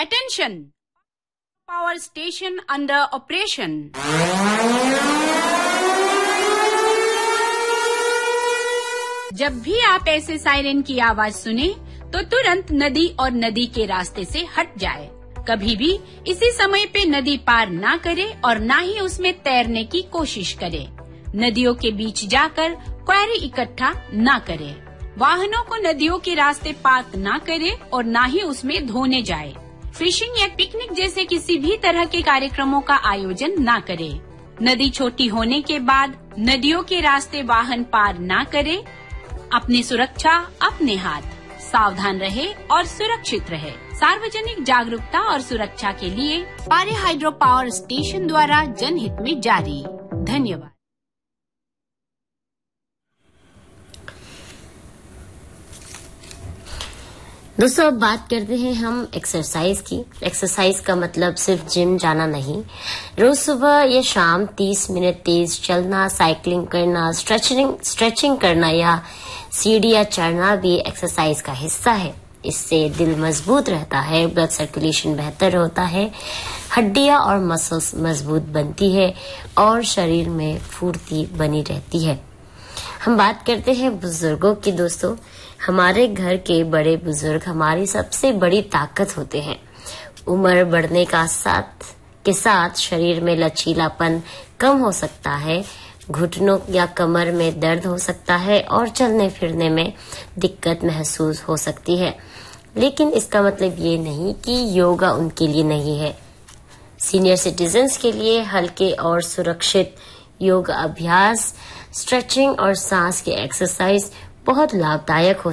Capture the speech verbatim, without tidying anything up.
Attention! Power station under operation. जब भी आप ऐसे सायरन की आवाज सुने तो तुरंत नदी और नदी के रास्ते से हट जाए। कभी भी इसी समय पे नदी पार ना करे और ना ही उसमें तैरने की कोशिश करे। नदियों के बीच जाकर क्वारी इकट्ठा ना करे। वाहनों को नदियों के रास्ते पार्क ना करे और ना ही उसमें धोने जाए। फिशिंग या पिकनिक जैसे किसी भी तरह के कार्यक्रमों का आयोजन ना करे। नदी छोटी होने के बाद नदियों के रास्ते वाहन पार ना करे। अपनी सुरक्षा अपने हाथ। सावधान रहे और सुरक्षित रहे। सार्वजनिक जागरूकता और सुरक्षा के लिए पारे हाइड्रो पावर स्टेशन द्वारा जनहित में जारी। धन्यवाद। दोस्तों, अब बात करते हैं हम एक्सरसाइज की। एक्सरसाइज का मतलब सिर्फ जिम जाना नहीं। रोज सुबह या शाम तीस मिनट तेज चलना, साइकिलिंग करना, स्ट्रेचिंग स्ट्रेचिंग करना या सीढ़ियां चढ़ना भी एक्सरसाइज का हिस्सा है। इससे दिल मजबूत रहता है, ब्लड सर्कुलेशन बेहतर होता है, हड्डियां और मसल्स मजबूत बनती है और शरीर में फुर्ती बनी रहती है। हम बात करते हैं बुजुर्गों की। दोस्तों, हमारे घर के बड़े बुजुर्ग हमारी सबसे बड़ी ताकत होते हैं। उम्र बढ़ने का साथ के साथ शरीर में लचीलापन कम हो सकता है, घुटनों या कमर में दर्द हो सकता है और चलने फिरने में दिक्कत महसूस हो सकती है। लेकिन इसका मतलब ये नहीं कि योगा उनके लिए नहीं है। सीनियर सिटीजन्स के लिए हल्के और सुरक्षित योग अभ्यास, स्ट्रेचिंग और सांस की एक्सरसाइज बहुत लाभदायक हो